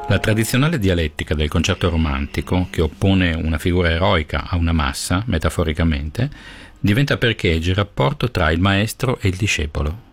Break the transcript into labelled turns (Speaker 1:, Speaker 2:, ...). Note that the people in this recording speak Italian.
Speaker 1: La tradizionale dialettica del concerto romantico, che oppone una figura eroica a una massa, metaforicamente, diventa perché il rapporto tra il maestro e il discepolo.